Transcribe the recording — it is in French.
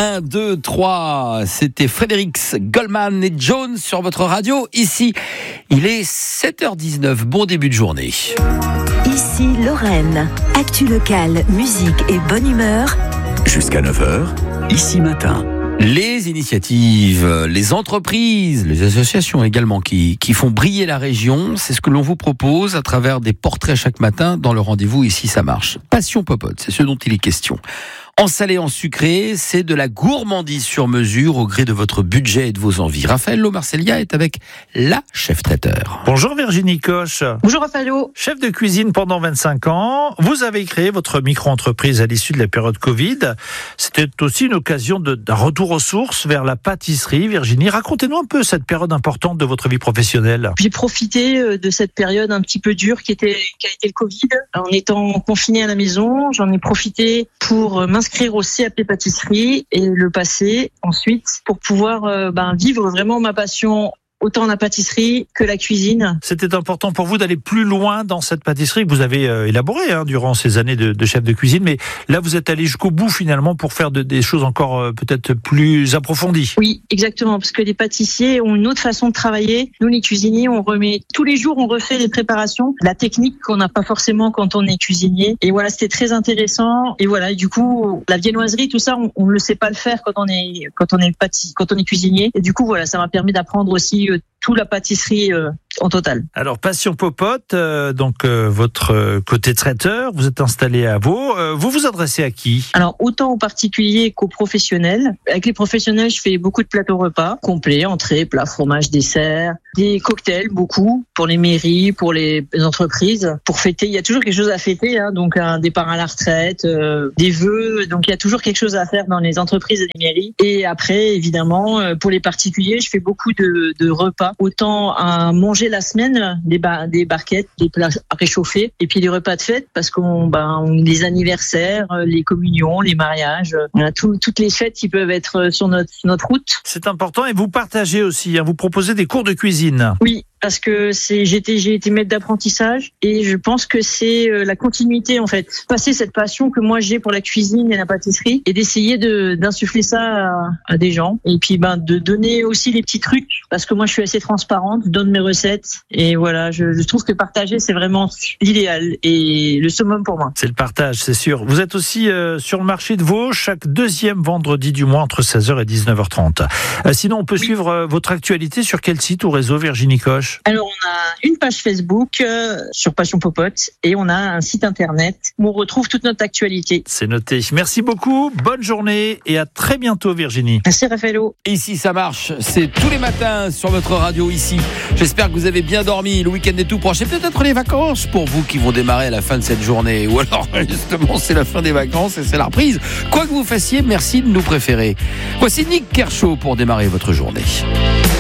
1, 2, 3, c'était Fredericks, Goldman et Jones sur votre radio. Ici, il est 7h19, bon début de journée. Ici Lorraine, actu locale, musique et bonne humeur. Jusqu'à 9h, ici matin. Les initiatives, les entreprises, les associations également qui font briller la région, c'est ce que l'on vous propose à travers des portraits chaque matin dans le rendez-vous Ici ça marche. Passion Popote, c'est ce dont il est question. En salé, en sucré, c'est de la gourmandise sur mesure au gré de votre budget et de vos envies. Raphaël Lomarcellia est avec la chef traiteur. Bonjour Virginie Coche. Bonjour Raphaël. Chef de cuisine pendant 25 ans, vous avez créé votre micro-entreprise à l'issue de la période Covid. C'était aussi une occasion d'un retour aux sources vers la pâtisserie. Virginie, racontez-nous un peu cette période importante de votre vie professionnelle. J'ai profité de cette période un petit peu dure qui a été le Covid. En étant confiné à la maison, j'en ai profité pour m'inscrire au CAP pâtisserie et le passer ensuite pour pouvoir vivre vraiment ma passion, autant la pâtisserie que la cuisine. C'était important pour vous d'aller plus loin dans cette pâtisserie que vous avez élaborée durant ces années de chef de cuisine, mais là vous êtes allé jusqu'au bout finalement pour faire des choses encore peut-être plus approfondies. Oui, exactement, parce que les pâtissiers ont une autre façon de travailler. Nous les cuisiniers, on remet tous les jours, on refait les préparations, la technique qu'on n'a pas forcément quand on est cuisinier. Et voilà, c'était très intéressant. Et voilà, et du coup, la viennoiserie, tout ça, on ne le sait pas le faire quand on est cuisinier. Et du coup, voilà, ça m'a permis d'apprendre aussi toute la pâtisserie en total. Alors, Passion Popote, votre côté traiteur, vous êtes installé à Vaud. Vous vous adressez à qui ? Alors, autant aux particuliers qu'aux professionnels. Avec les professionnels, je fais beaucoup de plateaux repas, complets, entrées, plats, fromage, dessert, des cocktails, beaucoup, pour les mairies, pour les entreprises. Pour fêter, il y a toujours quelque chose à fêter, donc un départ à la retraite, des vœux, donc il y a toujours quelque chose à faire dans les entreprises et les mairies. Et après, évidemment, pour les particuliers, je fais beaucoup de repas, autant à manger la semaine, des barquettes, des plats réchauffés, et puis les repas de fête, parce qu'on les anniversaires, les communions, les mariages, on a toutes les fêtes qui peuvent être sur notre route. C'est important, et vous partagez aussi, vous proposez des cours de cuisine. Oui. Parce que j'ai été maître d'apprentissage et je pense que c'est la continuité en fait. Passer cette passion que moi j'ai pour la cuisine et la pâtisserie et d'essayer d'insuffler ça à des gens. Et puis de donner aussi les petits trucs parce que moi je suis assez transparente, je donne mes recettes et voilà, je trouve que partager c'est vraiment l'idéal et le summum pour moi. C'est le partage, c'est sûr. Vous êtes aussi sur le marché de Vaud chaque deuxième vendredi du mois entre 16h et 19h30. Sinon on peut suivre votre actualité sur quel site ou réseau, Virginie Coche ? Alors, on a une page Facebook sur Passion Popote et on a un site internet où on retrouve toute notre actualité. C'est noté. Merci beaucoup, bonne journée et à très bientôt Virginie. Merci Raphaël. Ici ça marche, c'est tous les matins sur votre radio ici. J'espère que vous avez bien dormi, le week-end est tout proche et peut-être les vacances pour vous qui vont démarrer à la fin de cette journée. Ou alors justement c'est la fin des vacances et c'est la reprise. Quoi que vous fassiez, merci de nous préférer. Voici Nick Kershaw pour démarrer votre journée.